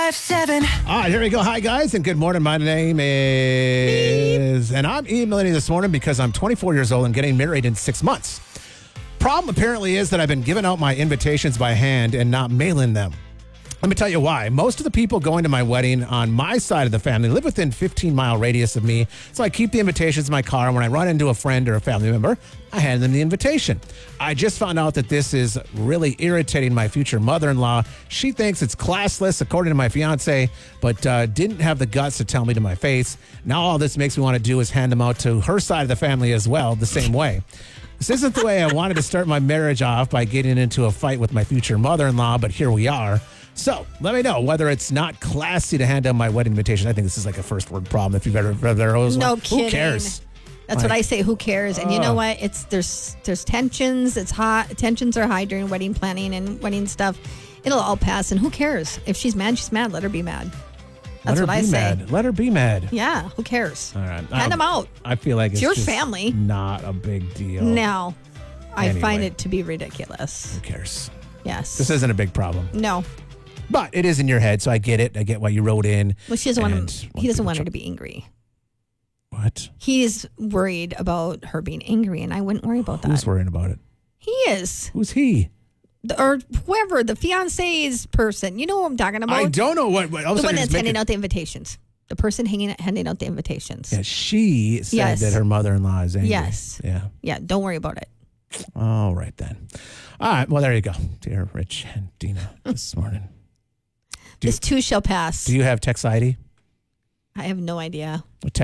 95.7. All right, here we go. Hi, guys, and good morning. My name is... And I'm emailing you this morning because I'm 24 years old and getting married in 6 months. Problem apparently is that I've been giving out my invitations by hand and not mailing them. Let me tell you why. Most of the people going to my wedding on my side of the family live within 15-mile radius of me, so I keep the invitations in my car, and when I run into a friend or a family member, I hand them the invitation. I just found out that this is really irritating my future mother-in-law. She thinks it's classless, according to my fiance, but didn't have the guts to tell me to my face. Now all this makes me want to do is hand them out to her side of the family as well, the same way. This isn't the way I wanted to start my marriage off, by getting into a fight with my future mother-in-law, but here we are. So let me know whether it's not classy to hand out my wedding invitation. I think this is like a first word problem. If you've ever read those, no kidding. Who cares? That's what I say. Who cares? And you know what? There's tensions. It's hot. Tensions are high during wedding planning and wedding stuff. It'll all pass. And who cares? If she's mad, she's mad. Let her be mad. That's what I say. Let her be mad. Yeah. Who cares? All right. Hand them out. I feel like it's your just family. Not a big deal. No. I Anyway. find it to be ridiculous. Who cares? Yes. This isn't a big problem. No. But it is in your head, so I get it. I get why you wrote in. Well, she doesn't want him. He doesn't want her to be angry. What? He's worried about her being angry, and I wouldn't worry about that. Who's worrying about it? He is. Who's he? Or whoever, the fiance's person. You know what I'm talking about? I don't know what. The one that's handing out the invitations. The person handing out the invitations. Yeah, she said Yes. that her mother-in-law is angry. Yes. Yeah. Yeah, don't worry about it. All right, then. All right, well, there you go. Dear Rich and Dina this morning. This too shall pass. Do you have texiety? I have no idea.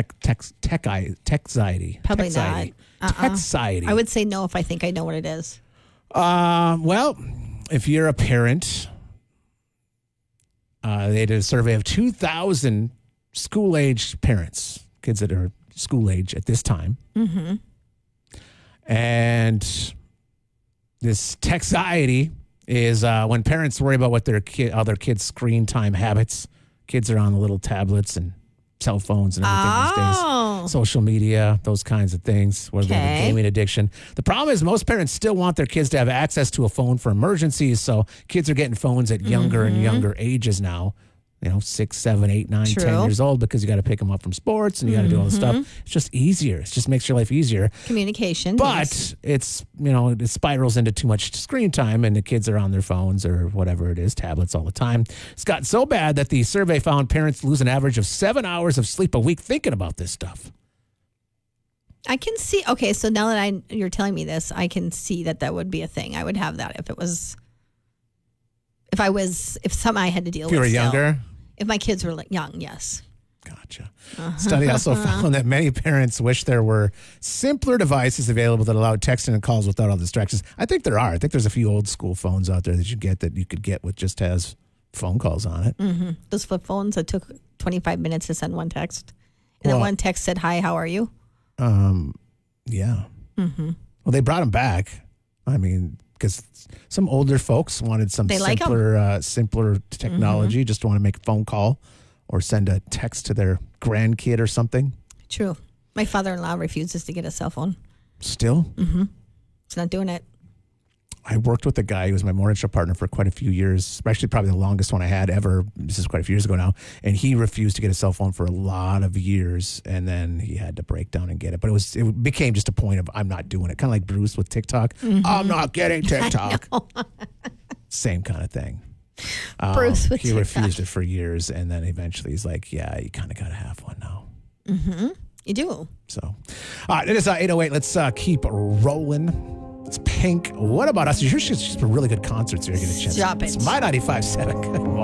Texiety. Probably Texiety. not. Texiety. I would say no if I think I know what it is. Well, if you're a parent, they did a survey of 2,000 school-age parents, kids that are school-age at this time. Mm-hmm. And this texiety is when parents worry about what their kids' screen time habits. Kids are on the little tablets and cell phones and everything these days. Social media, those kinds of things, whether they have a gaming addiction. The problem is most parents still want their kids to have access to a phone for emergencies, so kids are getting phones at younger and younger ages now. 6, 7, 8, 9, 10 years old, because you got to pick them up from sports and you got to do all this stuff. It's just easier. It just makes your life easier. Communication. But it's, it spirals into too much screen time, and the kids are on their phones or whatever it is, tablets all the time. It's gotten so bad that the survey found parents lose an average of 7 hours of sleep a week thinking about this stuff. I can see. Okay, so now that you're telling me this, I can see that would be a thing. I would have that if something I had to deal with. If you were younger? If my kids were young, yes. Gotcha. Study also found that many parents wish there were simpler devices available that allowed texting and calls without all the distractions. I think there are. I think there's a few old school phones out there that you could get with just has phone calls on it. Mm-hmm. Those flip phones that took 25 minutes to send one text. And then one text said, "Hi, how are you?" Yeah. Mm-hmm. Well, they brought them back. I mean, because some older folks wanted some simpler technology, just want to make a phone call or send a text to their grandkid or something. True. My father-in-law refuses to get a cell phone. Still? Mm-hmm. He's not doing it. I worked with a guy who was my mortgage partner for quite a few years, especially probably the longest one I had ever. This is quite a few years ago now. And he refused to get a cell phone for a lot of years. And then he had to break down and get it. But it became just a point of, I'm not doing it. Kind of like Bruce with TikTok. Mm-hmm. I'm not getting TikTok. Same kind of thing. Bruce with he TikTok. refused it for years. And then eventually he's like, yeah, you kind of got to have one now. Mm-hmm. You do. So, all right, it is 8:08. Let's keep rolling. It's Pink. What about us? She's been really good concerts here. Stop it. It's My 95.7. Good morning.